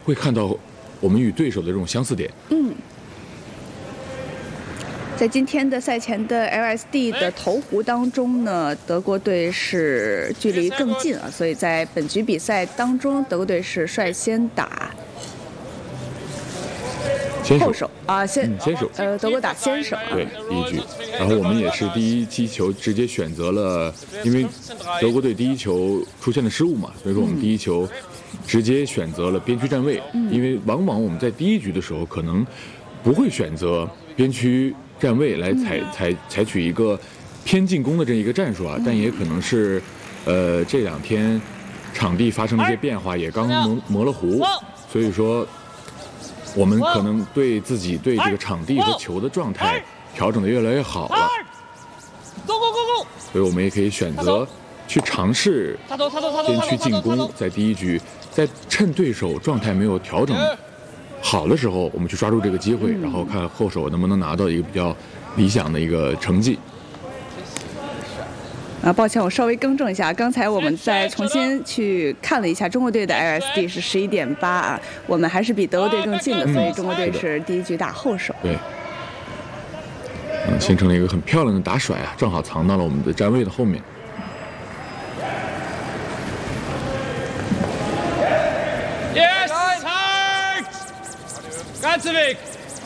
会看到我们与对手的这种相似点。 在今天的赛前的 LSD 的投壶当中呢，德国队是距离更近啊，所以在本局比赛当中，德国队是率先打后手啊，先手， 德国打先手啊， 对，第一局，然后我们也是第一击球直接选择了，因为德国队第一球出现了失误嘛，所以说我们第一球直接选择了边区站位，因为往往我们在第一局的时候可能不会选择边区站位来采取一个偏进攻的这一个战术啊，但也可能是这2天场地发生了一些变化，也刚磨了壶，所以说我们可能对自己对这个场地和球的状态调整的越来越好了，所以我们也可以选择去尝试边区进攻，在第一局在趁对手状态没有调整好的时候，我们去抓住这个机会，然后看后手能不能拿到一个比较理想的一个成绩。 抱歉，我稍微更正一下，刚才我们再重新去看了一下中国队的 LSD 是11.8啊，我们还是比德国队更近的，所以中国队是第一局打后手。 对，形成了一个很漂亮的打甩啊，正好藏到了我们的站位的后面。 Ganze Weg.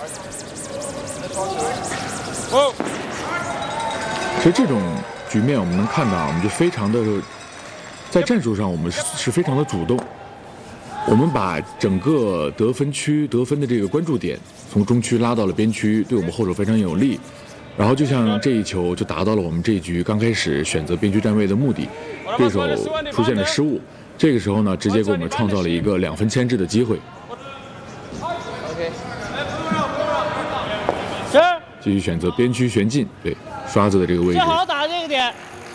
所以这种局面我们能看到，我们就非常的在战术上我们是非常的主动，我们把整个得分的这个关注点从中区拉到了边区，对我们后手非常有利。然后就像这一球就达到了我们这一局刚开始选择边区站位的目的，对手出现了失误，这个时候呢直接给我们创造了一个2分牵制的机会。继续选择边区旋进，对刷子的这个位置， 正好打这个点。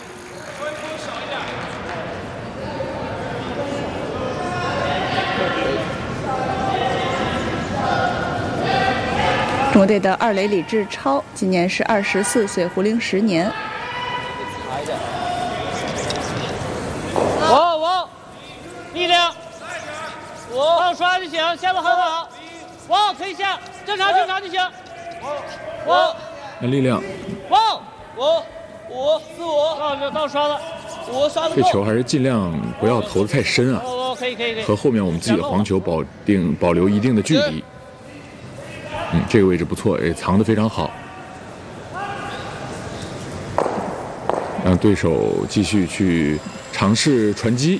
中国队的2垒李志超今年是24岁，壶龄10年。 力量，往刷就行，下的很好，往可以下，正常就行。 那力量 5到刷了，5刷的。 这球还是尽量不要投得太深啊， 可以。 和后面我们自己的黄球保留一定的距离。这个位置不错，也藏得非常好，让对手继续去尝试传击。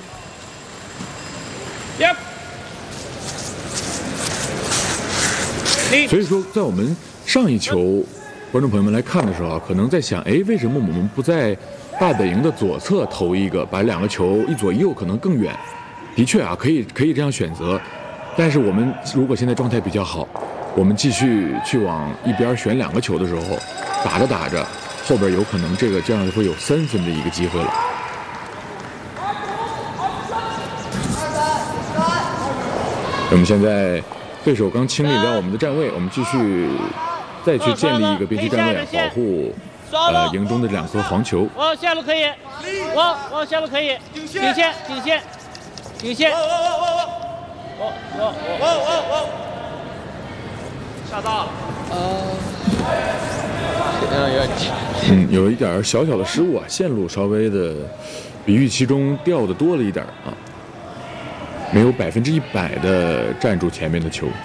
所以说，在我们上一球，观众朋友们来看的时候，可能在想，为什么我们不在大本营的左侧投一个，把2个球一左一右，可能更远？的确啊，可以这样选择，但是我们如果现在状态比较好，我们继续去往一边选2个球的时候，打着，后边有可能这样会有3分的一个机会了。我们现在对手刚清理掉我们的站位，我们继续再去建立一个边区站位，保护营中的2颗黄球。 往下路可以，往下路可以，顶线，下到了。 有一点小的失误啊，线路稍微的比预期中掉的多了一点啊，没有100%的站住前面的球。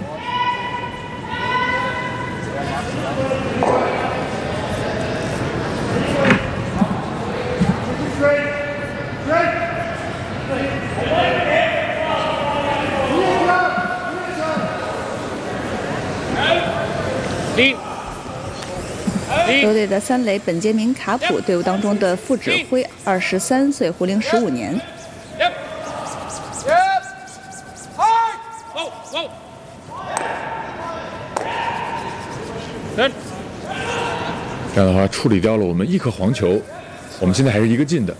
德国队的3垒本杰明·卡普，队伍当中的副指挥，23岁，壶龄15年。 这样的话处理掉了我们1颗黄球，我们现在还是1个进的，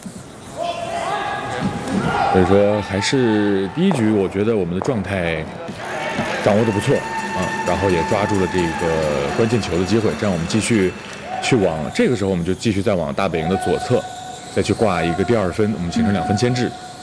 所以说还是第一局我觉得我们的状态掌握的不错啊，然后也抓住了这个关键球的机会，这样我们继续去这个时候我们就继续再往大本营的左侧再去挂一个第2分，我们形成2分牵制。